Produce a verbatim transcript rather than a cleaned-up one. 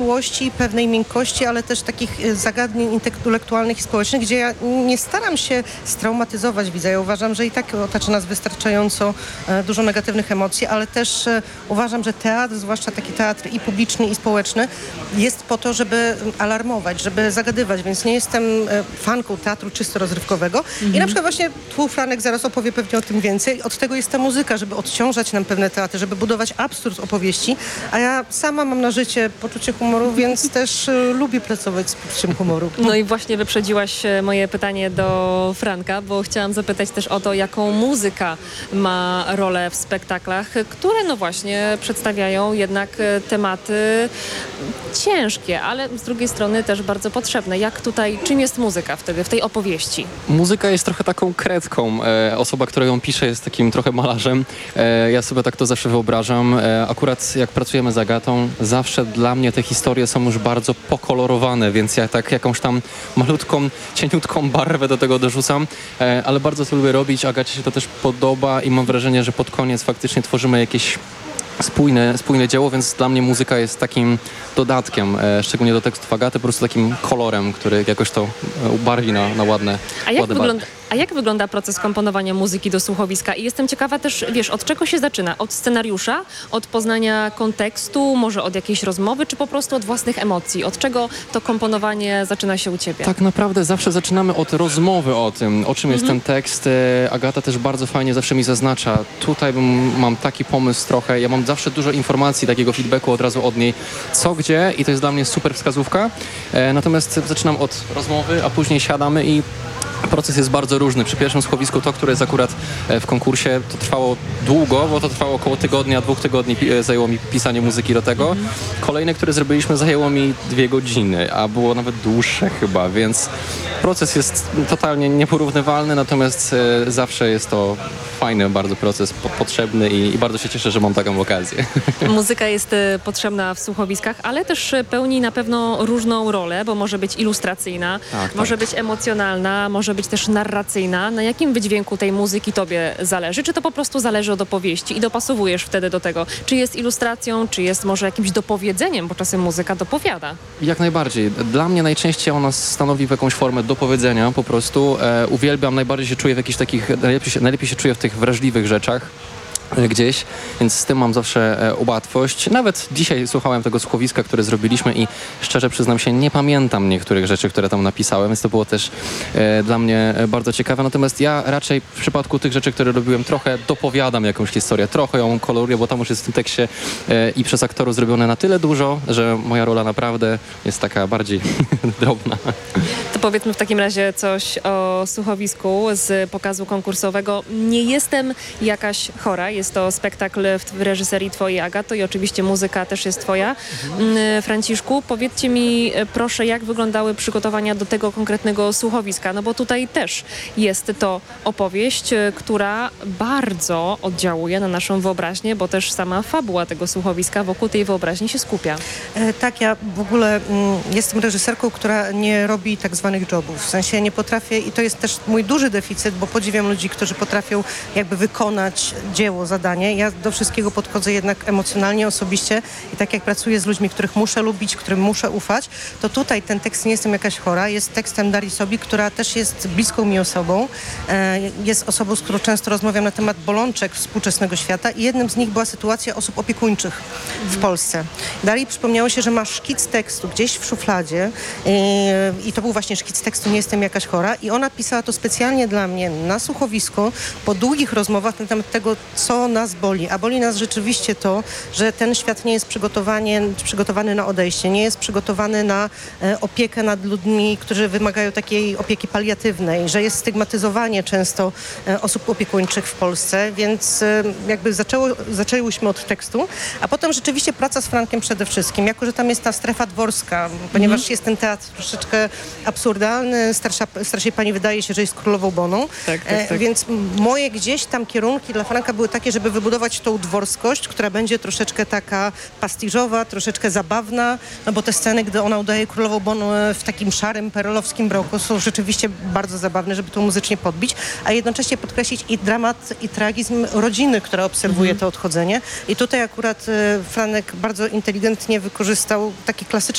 dojrzałości, pewnej miękkości, ale też takich zagadnień intelektualnych i społecznych, gdzie ja nie staram się straumatyzować widza. Ja uważam, że i tak otacza nas wystarczająco e, dużo negatywnych emocji, ale też e, uważam, że teatr, zwłaszcza taki teatr i publiczny, i społeczny, jest po to, żeby alarmować, żeby zagadywać, więc nie jestem e, fanką teatru czysto rozrywkowego. Mhm. I na przykład właśnie tu Franek zaraz opowie pewnie o tym więcej. Od tego jest ta muzyka, żeby odciążać nam pewne teatry, żeby budować absurd opowieści, a ja sama mam na życie poczucie humoru, więc też e, lubię pracować z poczuciem humoru. No i właśnie wyprzedziłaś e, moje pytanie do Franka, bo chciałam zapytać też o to, jaką muzyka ma rolę w spektaklach, które no właśnie przedstawiają jednak e, tematy ciężkie, ale z drugiej strony też bardzo potrzebne. Jak tutaj, czym jest muzyka wtedy, w tej opowieści? Muzyka jest trochę taką kredką. E, osoba, która ją pisze, jest takim trochę malarzem. E, ja sobie tak to zawsze wyobrażam. E, akurat jak pracujemy z Agatą, zawsze dla mnie te historie są już bardzo pokolorowane, więc ja tak jakąś tam malutką, cieniutką barwę do tego dorzucam, e, ale bardzo to lubię robić. Agacie się to też podoba i mam wrażenie, że pod koniec faktycznie tworzymy jakieś Spójne, spójne dzieło, więc dla mnie muzyka jest takim dodatkiem, e, szczególnie do tekstów Agaty, po prostu takim kolorem, który jakoś to ubarwi na, na ładne, A jak, ładne wygląda, barwy. a jak wygląda proces komponowania muzyki do słuchowiska? I jestem ciekawa też, wiesz, od czego się zaczyna? Od scenariusza, od poznania kontekstu, może od jakiejś rozmowy, czy po prostu od własnych emocji? Od czego to komponowanie zaczyna się u ciebie? Tak naprawdę zawsze zaczynamy od rozmowy o tym, o czym Mhm. jest ten tekst. E, Agata też bardzo fajnie zawsze mi zaznacza, tutaj bym, mam taki pomysł trochę, ja mam zawsze dużo informacji, takiego feedbacku od razu od niej, co gdzie i to jest dla mnie super wskazówka. E, natomiast zaczynam od rozmowy, a później siadamy i proces jest bardzo różny. Przy pierwszym słuchowisku, to, które jest akurat w konkursie, to trwało długo, bo to trwało około tygodnia, dwóch tygodni zajęło mi pisanie muzyki do tego. Mm. Kolejne, które zrobiliśmy, zajęło mi dwie godziny, a było nawet dłuższe chyba, więc proces jest totalnie nieporównywalny, natomiast e, zawsze jest to fajny bardzo proces, po, potrzebny i, i bardzo się cieszę, że mam taką okazję. Muzyka jest e, potrzebna w słuchowiskach, ale też e, pełni na pewno różną rolę, bo może być ilustracyjna, Tak, może tak. być emocjonalna, może być też narracyjna. Na jakim wydźwięku tej muzyki tobie zależy? Czy to po prostu zależy od opowieści i dopasowujesz wtedy do tego? Czy jest ilustracją, czy jest może jakimś dopowiedzeniem, bo czasem muzyka dopowiada? Jak najbardziej. Dla mnie najczęściej ona stanowi w jakąś formę dopowiedzenia po prostu. E, uwielbiam, najbardziej się czuję w jakichś takich, najlepiej się, najlepiej się czuję w tych wrażliwych rzeczach gdzieś, więc z tym mam zawsze e, łatwość. Nawet dzisiaj słuchałem tego słuchowiska, które zrobiliśmy i szczerze przyznam się, nie pamiętam niektórych rzeczy, które tam napisałem, więc to było też e, dla mnie e, bardzo ciekawe. Natomiast ja raczej w przypadku tych rzeczy, które robiłem, trochę dopowiadam jakąś historię, trochę ją koloruję, bo tam już jest w tym tekście e, i przez aktorów zrobione na tyle dużo, że moja rola naprawdę jest taka bardziej drobna. To powiedzmy w takim razie coś o słuchowisku z pokazu konkursowego. Nie jestem jakaś chora. Jest to spektakl w reżyserii twojej, Agato, i oczywiście muzyka też jest twoja. Mhm. Franciszku, powiedzcie mi proszę, jak wyglądały przygotowania do tego konkretnego słuchowiska, no bo tutaj też jest to opowieść, która bardzo oddziałuje na naszą wyobraźnię, bo też sama fabuła tego słuchowiska wokół tej wyobraźni się skupia. E, tak, ja w ogóle mm, jestem reżyserką, która nie robi tak zwanych jobów. W sensie nie potrafię, i to jest też mój duży deficyt, bo podziwiam ludzi, którzy potrafią jakby wykonać dzieło, zadanie. Ja do wszystkiego podchodzę jednak emocjonalnie, osobiście i tak jak pracuję z ludźmi, których muszę lubić, którym muszę ufać, to tutaj ten tekst nie jestem jakaś chora. Jest tekstem Darii Sobik, która też jest bliską mi osobą. E, jest osobą, z którą często rozmawiam na temat bolączek współczesnego świata i jednym z nich była sytuacja osób opiekuńczych w Polsce. Darii przypomniało się, że ma szkic tekstu gdzieś w szufladzie i, i to był właśnie szkic tekstu Nie jestem jakaś chora i ona pisała to specjalnie dla mnie na słuchowisku po długich rozmowach na temat tego, co nas boli. A boli nas rzeczywiście to, że ten świat nie jest przygotowany, przygotowany na odejście, nie jest przygotowany na e, opiekę nad ludźmi, którzy wymagają takiej opieki paliatywnej, że jest stygmatyzowanie często e, osób opiekuńczych w Polsce, więc e, jakby zaczęło, zaczęłyśmy od tekstu, a potem rzeczywiście praca z Frankiem przede wszystkim, jako że tam jest ta strefa dworska, ponieważ mm. jest ten teatr troszeczkę absurdalny, starsza, starszej pani wydaje się, że jest królową Boną, tak, tak, tak. E, więc moje gdzieś tam kierunki dla Franka były takie, żeby wybudować tą dworskość, która będzie troszeczkę taka pastiżowa, troszeczkę zabawna, no bo te sceny, gdy ona udaje królową Bonę w takim szarym, perelowskim broku, są rzeczywiście bardzo zabawne, żeby to muzycznie podbić, a jednocześnie podkreślić i dramat, i tragizm rodziny, która obserwuje mm. to odchodzenie. I tutaj akurat e, Franek bardzo inteligentnie wykorzystał taki klasyczny